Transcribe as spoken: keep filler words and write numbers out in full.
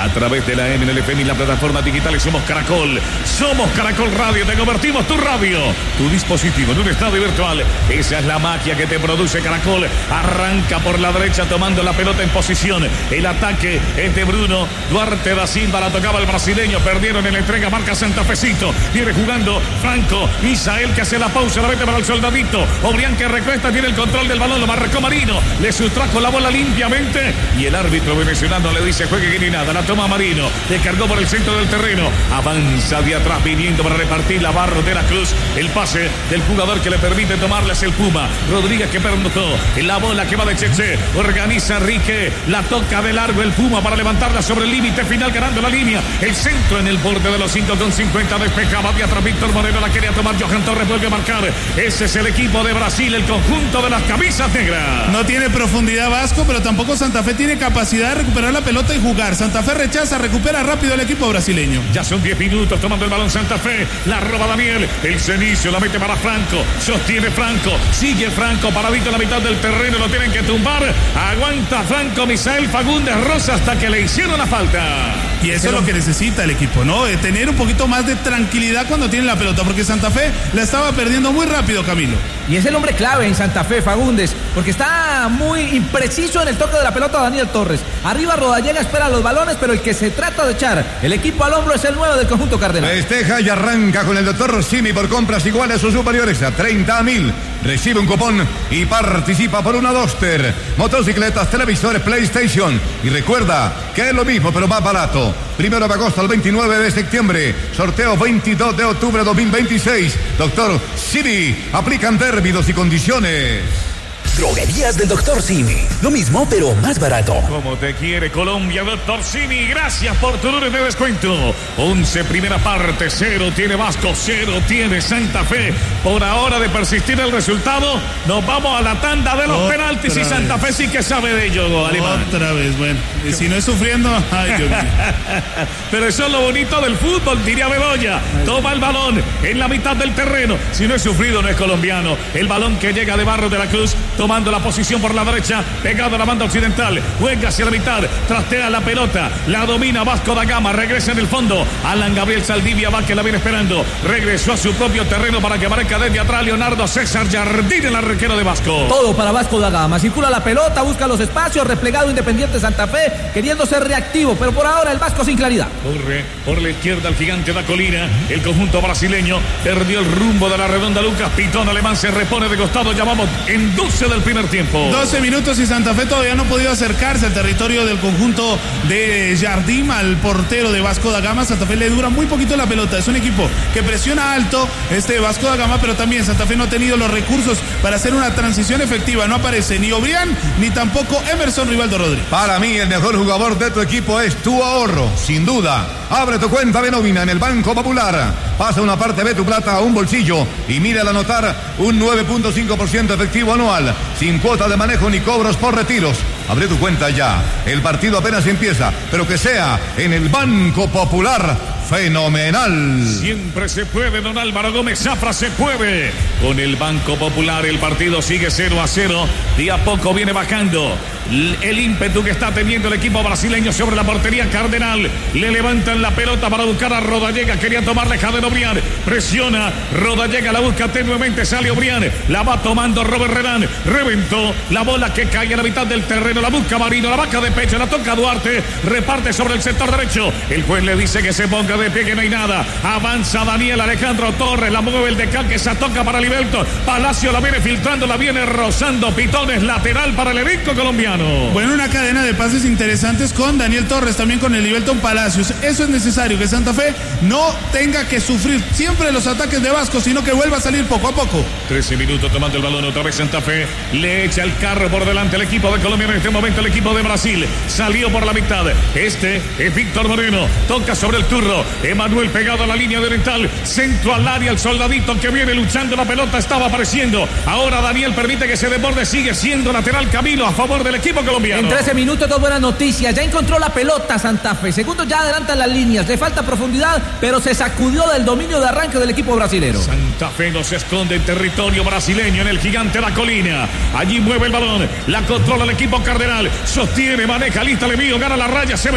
a través de la M N L F M y la plataforma digitales. Somos Caracol, somos Caracol Radio, te convertimos tu radio, tu dispositivo en un estadio virtual. Esa es la magia que te produce Caracol. Arranca por la derecha tomando la pelota en posición. El ataque es de Bruno Duarte da Silva, la tocaba el brasileño, perdieron en la entrega, marca Santafecito, viene jugando Franco, Misael que hace la pausa, la mete para el soldadito, Obrián que recuesta, tiene el control del balón, lo marcó Marino, le sustrajo la bola limpiamente y el árbitro venezolano le dice juegue que ni nada, la toma Marino, le cargó por el centro del terreno, avanza de atrás viniendo para repartir la Barro de la Cruz, el pase del jugador que le permite tomarles el Puma, Rodríguez que permutó, la bola que va de Cheche, organiza Enrique, la toca de largo el Puma para levantarla sobre el límite final ganando la línea, el centro en el borde de los cinco con cincuenta, despejaba de atrás Víctor Moreno, la quería tomar Johan Torres, vuelve a marcar, ese es el equipo de Brasil, el conjunto de las camisas negras. No tiene profundidad Vasco, pero tampoco Santa Fe tiene capacidad de recuperar la pelota y jugar. Santa Fe rechaza, recupera rápido el equipo brasileño. Ya son diez minutos tomando el balón Santa Fe, la roba Daniel, el Cenicio la mete para Franco, sostiene Franco, sigue Franco paradito en la mitad del terreno, lo tienen que tumbar, aguanta Franco, Misael Fagundes Rosa hasta que le hicieron la falta. Y eso es lo que necesita el equipo, ¿no? De tener un poquito más de tranquilidad cuando tiene la pelota, porque Santa Fe la estaba perdiendo muy rápido, Camilo. Y es el hombre clave en Santa Fe, Fagundes, porque está muy impreciso en el toque de la pelota Daniel Torres. Arriba Rodallega espera los balones, pero el que se trata de echar el equipo al hombro es el nuevo del conjunto cardenal. Festeja y arranca con el doctor Rossini por compras iguales o superiores a treinta mil. Recibe un cupón y participa por una Duster, motocicletas, televisores, PlayStation. Y recuerda que es lo mismo, pero más barato. Primero de agosto al veintinueve de septiembre. Sorteo veintidós de octubre de dos mil veintiséis. Doctor Simi. Aplican términos y condiciones. Droguerías del doctor Simi. Lo mismo, pero más barato. Como te quiere Colombia, doctor Simi. Gracias por tu lunes de descuento. once primera parte, cero tiene Vasco, cero tiene Santa Fe. Por ahora de persistir el resultado, nos vamos a la tanda de los Otra penaltis vez. Y Santa Fe sí que sabe de ello, Alemán. Otra vez, bueno. Y si no es sufriendo, ay Dios mío. Pero eso es lo bonito del fútbol, diría Bedoya. Toma el balón en la mitad del terreno. Si no es sufrido, no es colombiano. El balón que llega de Barro de la Cruz, tomando la posición por la derecha, pegado a la banda occidental, juega hacia la mitad, trastea la pelota, la domina Vasco da Gama, regresa en el fondo, Alan Gabriel Saldivia va que la viene esperando, regresó a su propio terreno para que marca desde atrás Leonardo César Jardín, el arquero de Vasco. Todo para Vasco da Gama, circula la pelota, busca los espacios, replegado Independiente Santa Fe, queriendo ser reactivo, pero por ahora el Vasco sin claridad. Corre por la izquierda el gigante da Colina, el conjunto brasileño perdió el rumbo de la redonda, Lucas Pitón alemán se repone de costado, ya vamos en doce del primer tiempo. doce minutos y Santa Fe todavía no ha podido acercarse al territorio del conjunto de Jardim, al portero de Vasco da Gama. Santa Fe le dura muy poquito la pelota, es un equipo que presiona alto este Vasco da Gama, pero también Santa Fe no ha tenido los recursos para hacer una transición efectiva. No aparece ni Obrián ni tampoco Emerson Rivaldo Rodríguez. Para mí el mejor jugador de tu equipo es tu ahorro, sin duda. Abre tu cuenta de nómina en el Banco Popular, pasa una parte de tu plata a un bolsillo y mira al anotar un nueve punto cinco por ciento efectivo anual, sin cuota de manejo ni cobros por retiros. Abre tu cuenta ya, el partido apenas empieza, pero que sea en el Banco Popular. Fenomenal. Siempre se puede, don Álvaro Gómez Zafra, se puede. Con el Banco Popular el partido sigue cero a cero. De a poco viene bajando el ímpetu que está teniendo el equipo brasileño sobre la portería cardenal. Le levantan la pelota para buscar a Rodallega. Quería tomarle Jaden Obrián. Presiona. Rodallega la busca tenuemente. Sale Obrián. La va tomando Robert Renán. Reventó la bola que cae a la mitad del terreno. La busca Marino. La vaca de pecho. La toca Duarte. Reparte sobre el sector derecho. El juez le dice que se ponga de pie, que no hay nada. Avanza Daniel Alejandro Torres. La mueve el decán que se toca para Liberto. Palacio la viene filtrando. La viene rozando. Pitones lateral para el elenco colombiano. Bueno, una cadena de pases interesantes con Daniel Torres, también con el Liberton Palacios. Eso es necesario, que Santa Fe no tenga que sufrir siempre los ataques de Vasco, sino que vuelva a salir poco a poco. trece minutos tomando el balón otra vez Santa Fe. Le echa el carro por delante el equipo de Colombia, en este momento el equipo de Brasil. Salió por la mitad. Este es Víctor Moreno. Toca sobre el turro. Emanuel pegado a la línea oriental. Centro al área, el soldadito que viene luchando la pelota estaba apareciendo. Ahora Daniel permite que se desborde. Sigue siendo lateral Camilo a favor del equipo colombiano. En trece minutos, dos buenas noticias. Ya encontró la pelota Santa Fe. Segundo, ya adelantan las líneas. Le falta profundidad, pero se sacudió del dominio de arranque del equipo brasilero. Santa Fe no se esconde en territorio brasileño, en el gigante La Colina. Allí mueve el balón. La controla el equipo cardenal. Sostiene, maneja, lista, le mío, gana la raya. Se